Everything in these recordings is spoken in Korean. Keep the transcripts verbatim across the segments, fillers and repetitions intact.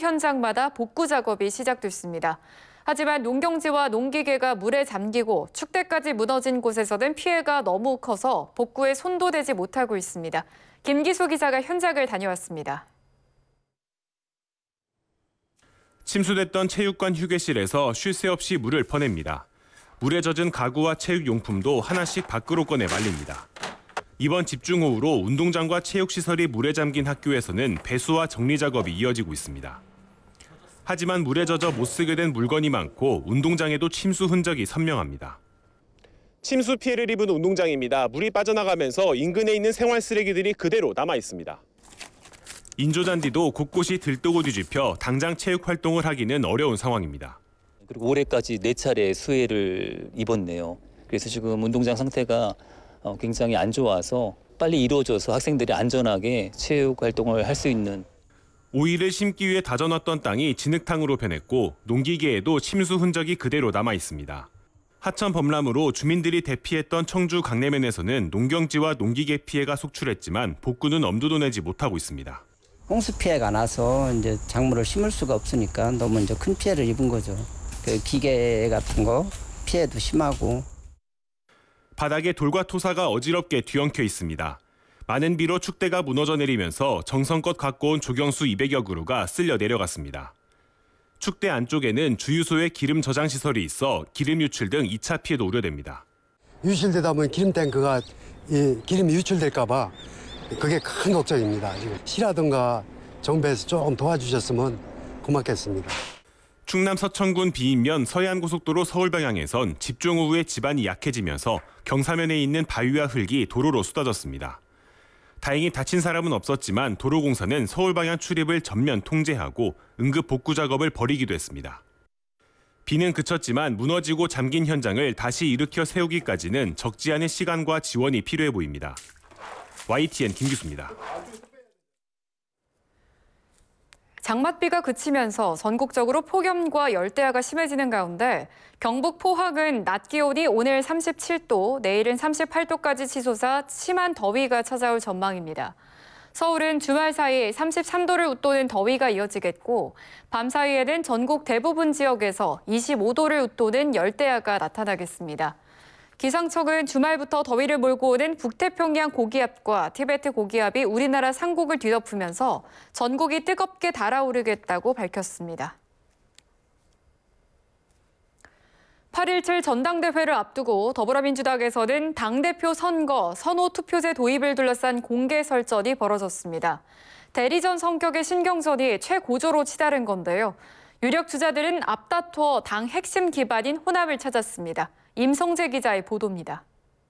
현장마다 복구 작업이 시작됐습니다. 하지만 농경지와 농기계가 물에 잠기고 축대까지 무너진 곳에서는 피해가 너무 커서 복구에 손도 대지 못하고 있습니다. 김기수 기자가 현장을 다녀왔습니다. 침수됐던 체육관 휴게실에서 쉴 새 없이 물을 퍼냅니다. 물에 젖은 가구와 체육용품도 하나씩 밖으로 꺼내 말립니다. 이번 집중호우로 운동장과 체육시설이 물에 잠긴 학교에서는 배수와 정리 작업이 이어지고 있습니다. 하지만 물에 젖어 못 쓰게 된 물건이 많고 운동장에도 침수 흔적이 선명합니다. 침수 피해를 입은 운동장입니다. 물이 빠져나가면서 인근에 있는 생활 쓰레기들이 그대로 남아 있습니다. 인조잔디도 곳곳이 들뜨고 뒤집혀 당장 체육 활동을 하기는 어려운 상황입니다. 그리고 올해까지 네 차례 수해를 입었네요. 그래서 지금 운동장 상태가 굉장히 안 좋아서 빨리 이루어져서 학생들이 안전하게 체육 활동을 할 수 있는. 오이를 심기 위해 다져놨던 땅이 진흙탕으로 변했고 농기계에도 침수 흔적이 그대로 남아 있습니다. 하천 범람으로 주민들이 대피했던 청주 강내면에서는 농경지와 농기계 피해가 속출했지만 복구는 엄두도 내지 못하고 있습니다. 홍수 피해가 나서 이제 작물을 심을 수가 없으니까 너무 이제 큰 피해를 입은 거죠. 그 기계 같은 거 피해도 심하고. 바닥에 돌과 토사가 어지럽게 뒤엉켜 있습니다. 많은 비로 축대가 무너져 내리면서 정성껏 갖고 온 조경수 이백여 그루가 쓸려 내려갔습니다. 축대 안쪽에는 주유소에 기름 저장 시설이 있어 기름 유출 등 이 차 피해도 우려됩니다. 유출되다 보면 기름 탱크가 이 기름이 유출될까 봐 그게 큰 걱정입니다. 지금 시라든가 정부에서 조금 도와주셨으면 고맙겠습니다. 충남 서천군 비인면 서해안고속도로 서울 방향에선 집중호우에 지반이 약해지면서 경사면에 있는 바위와 흙이 도로로 쏟아졌습니다. 다행히 다친 사람은 없었지만 도로공사는 서울 방향 출입을 전면 통제하고 응급 복구 작업을 벌이기도 했습니다. 비는 그쳤지만 무너지고 잠긴 현장을 다시 일으켜 세우기까지는 적지 않은 시간과 지원이 필요해 보입니다. 와이티엔 김기수입니다. 장맛비가 그치면서 전국적으로 폭염과 열대야가 심해지는 가운데 경북 포항은 낮 기온이 오늘 삼십칠 도, 내일은 삼십팔 도까지 치솟아 심한 더위가 찾아올 전망입니다. 서울은 주말 사이 삼십삼 도를 웃도는 더위가 이어지겠고 밤 사이에는 전국 대부분 지역에서 이십오 도를 웃도는 열대야가 나타나겠습니다. 기상청은 주말부터 더위를 몰고 오는 북태평양 고기압과 티베트 고기압이 우리나라 상공을 뒤덮으면서 전국이 뜨겁게 달아오르겠다고 밝혔습니다. 팔 일칠 전당대회를 앞두고 더불어민주당에서는 당대표 선거, 선호 투표제 도입을 둘러싼 공개 설전이 벌어졌습니다. 대리전 성격의 신경전이 최고조로 치달은 건데요. 유력 주자들은 앞다투어 당 핵심 기반인 호남을 찾았습니다. 임성재 기자의 보도입니다.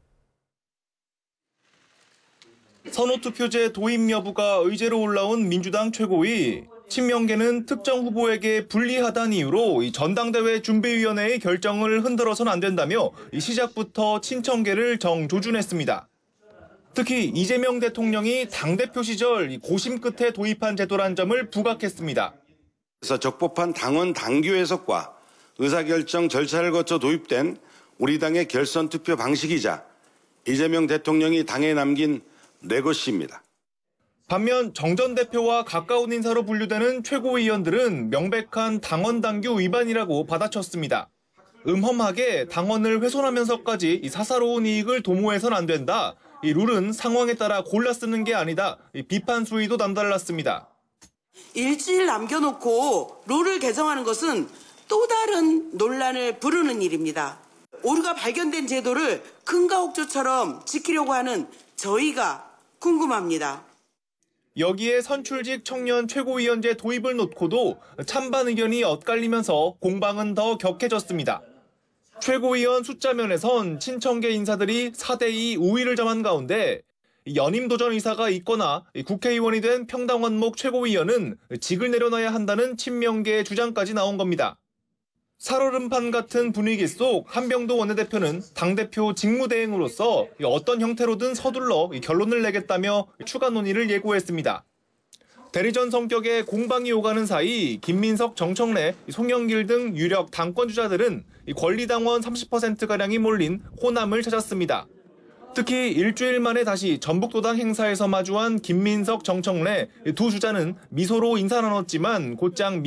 선호투표제 도입 여부가 의제로 올라온 민주당 최고위. 친명계는 특정 후보에게 불리하다는 이유로 이 전당대회 준비위원회의 결정을 흔들어서는 안 된다며 이 시작부터 친청계를 정조준했습니다. 특히 이재명 대통령이 당대표 시절 고심 끝에 도입한 제도란 점을 부각했습니다. 그래서 적법한 당원 당규 해석과 의사결정 절차를 거쳐 도입된 우리 당의 결선 투표 방식이자 이재명 대통령이 당에 남긴 레거시입니다. 반면 정 전 대표와 가까운 인사로 분류되는 최고위원들은 명백한 당원 당규 위반이라고 받아쳤습니다. 음험하게 당원을 훼손하면서까지 사사로운 이익을 도모해선 안 된다. 이 룰은 상황에 따라 골라 쓰는 게 아니다. 이 비판 수위도 남달랐습니다. 일주일 남겨놓고 룰을 개정하는 것은 또 다른 논란을 부르는 일입니다. 오류가 발견된 제도를 금가옥조처럼 지키려고 하는 저희가 궁금합니다. 여기에 선출직 청년 최고위원제 도입을 놓고도 찬반 의견이 엇갈리면서 공방은 더 격해졌습니다. 최고위원 숫자 면에선 친청계 인사들이 사 대 이 우위를 점한 가운데 연임 도전 의사가 있거나 국회의원이 된 평당원목 최고위원은 직을 내려놔야 한다는 친명계의 주장까지 나온 겁니다. 살얼음판 같은 분위기 속 한병도 원내대표는 당대표 직무대행으로서 어떤 형태로든 서둘러 결론을 내겠다며 추가 논의를 예고했습니다. 대리전 성격의 공방이 오가는 사이 김민석, 정청래, 송영길 등 유력 당권주자들은 권리당원 삼십 퍼센트가량이 몰린 호남을 찾았습니다. 특히 일주일 만에 다시 전북도당 행사에서 마주한 김민석, 정청래 두 주자는 미소로 인사 나눴지만 곧장